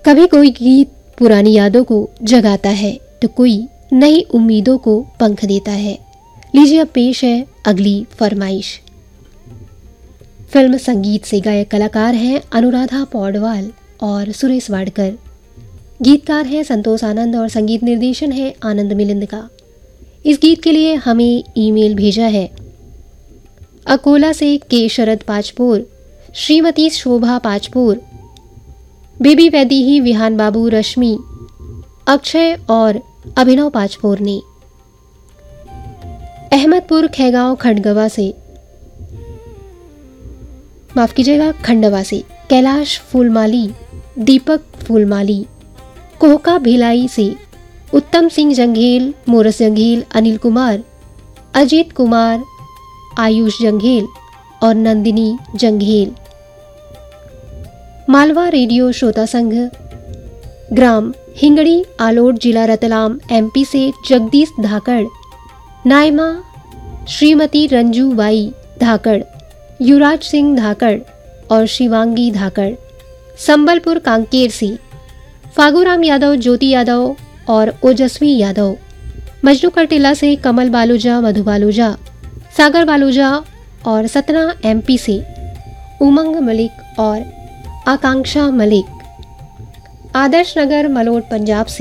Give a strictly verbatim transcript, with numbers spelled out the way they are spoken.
कभी कोई गीत पुरानी यादों को जगाता है तो कोई नई उम्मीदों को पंख देता है। लीजिए अब पेश है अगली फरमाइश। फिल्म संगीत से गायक कलाकार हैं अनुराधा पौडवाल और सुरेश वाडकर। गीतकार हैं संतोष आनंद और संगीत निर्देशन है आनंद मिलिंद का। इस गीत के लिए हमें ईमेल भेजा है अकोला से के शरद पाचपोर, श्रीमती शोभा पाचपोर, बेबी वैदेही, विहान बाबू, रश्मि, अक्षय और अभिनव पाचपोर ने। अहमदपुर खेगांव खंडगवा से माफ कीजिएगा खंडवा से कैलाश फूलमाली, दीपक फूलमाली, कोहका भिलाई से उत्तम सिंह जंघेल, मोरस जंघेल, अनिल कुमार, अजीत कुमार, आयुष जंघेल और नंदिनी जंघेल। मालवा रेडियो श्रोता संघ, ग्राम हिंगड़ी, आलोट, जिला रतलाम, एमपी से जगदीश धाकड़, नायमा, श्रीमती रंजू बाई धाकड़, युवराज सिंह धाकड़ और शिवांगी धाकड़। संबलपुर कांकेर से फागुराम यादव, ज्योति यादव और ओजस्वी यादव। मजनू कटिला से कमल बालूजा, मधु बालूजा, सागर बालूजा और सतना एमपी से उमंग मलिक और आकांक्षा मलिक। आदर्श नगर मलोट पंजाब से